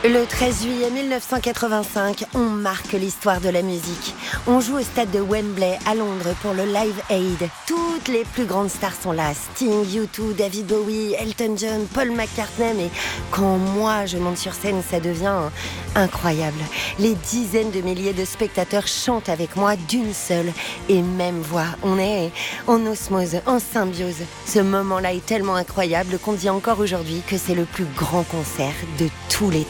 Le 13 juillet 1985, on marque l'histoire de la musique. On joue au stade de Wembley à Londres pour le Live Aid. Toutes les plus grandes stars sont là. Sting, U2, David Bowie, Elton John, Paul McCartney. Mais quand moi je monte sur scène, ça devient incroyable. Les dizaines de milliers de spectateurs chantent avec moi d'une seule et même voix. On est en osmose, en symbiose. Ce moment-là est tellement incroyable qu'on dit encore aujourd'hui que c'est le plus grand concert de tous les temps.